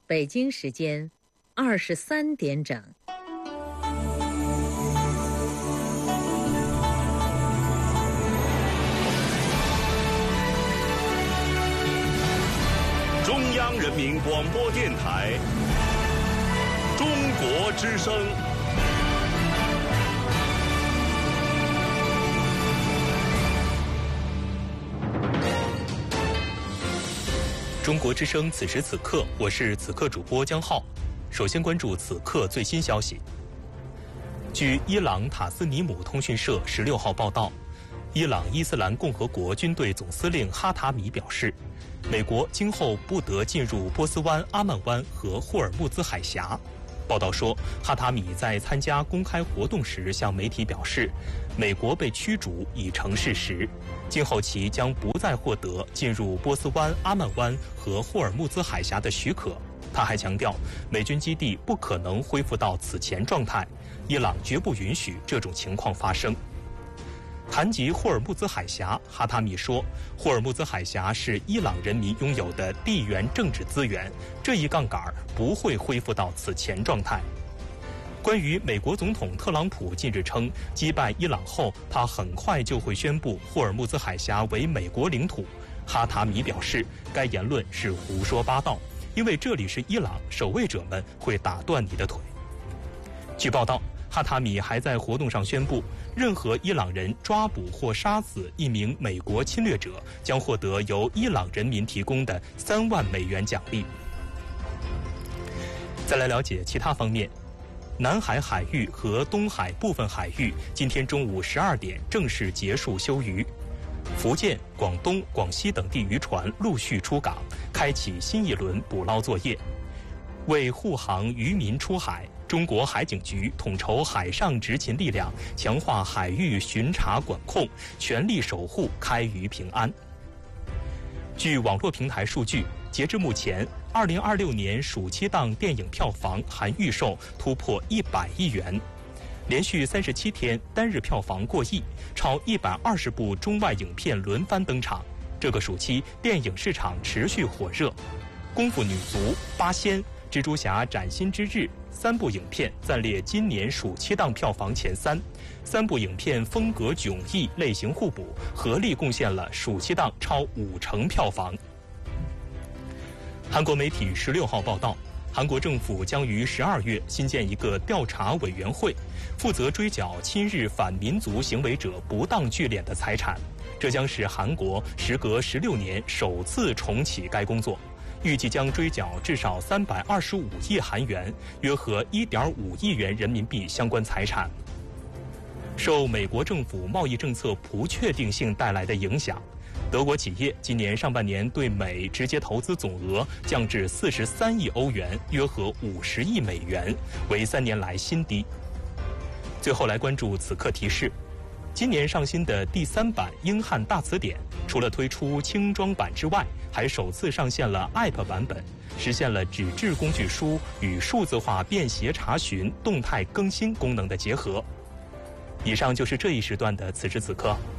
北京时间23点整。 中央人民广播电台中国之声。 中国之声此时此刻，我是此刻主播江浩。首先关注此刻最新消息。据伊朗塔斯尼姆通讯社16号报道，伊朗伊斯兰共和国军队总司令哈塔米表示，美国今后不得进入波斯湾、阿曼湾和霍尔木兹海峡。报道说，哈塔米在参加公开活动时向媒体表示，美国被驱逐已成事实，今后其将不再获得进入波斯湾、阿曼湾和霍尔木兹海峡的许可。他还强调，美军基地不可能恢复到此前状态，伊朗绝不允许这种情况发生。谈及霍尔木兹海峡，哈塔米说，霍尔木兹海峡是伊朗人民拥有的地缘政治资源，这一杠杆不会恢复到此前状态。关于美国总统特朗普近日称，击败伊朗后，他很快就会宣布霍尔木兹海峡为美国领土，哈塔米表示，该言论是胡说八道，因为这里是伊朗，守卫者们会打断你的腿。据报道，哈塔米还在活动上宣布，任何伊朗人抓捕或杀死一名美国侵略者，将获得由伊朗人民提供的3万美元奖励。再来了解其他方面，南海海域和东海部分海域今天中午12点正式结束休渔，福建、广东、广西等地渔船陆续出港，开启新一轮捕捞作业。为护航渔民出海，中国海警局统筹海上执勤力量，强化海域巡查管控，全力守护开渔平安。据网络平台数据，截至目前，2026年暑期档电影票房含预售突破100亿元，连续37天单日票房过亿，超120部中外影片轮番登场。这个暑期电影市场持续火热，《功夫女足》、《八仙》、《蜘蛛侠：崭新之日》3部影片暂列今年暑期档票房前3，3部影片风格迥异，类型互补，合力贡献了暑期档超50%票房。韩国媒体16号报道，韩国政府将于12月新建一个调查委员会，负责追缴亲日反民族行为者不当聚敛的财产，这将是韩国时隔16年首次重启该工作。预计将追缴至少325亿韩元，约合1.5亿元人民币相关财产。受美国政府贸易政策不确定性带来的影响，德国企业今年上半年对美直接投资总额降至43亿欧元，约合50亿美元，为3年来新低。最后来关注此刻提示。今年上新的第3版英汉大词典，除了推出轻装版之外，还首次上线了 App 版本，实现了纸质工具书与数字化便携查询、动态更新功能的结合。以上就是这一时段的此时此刻，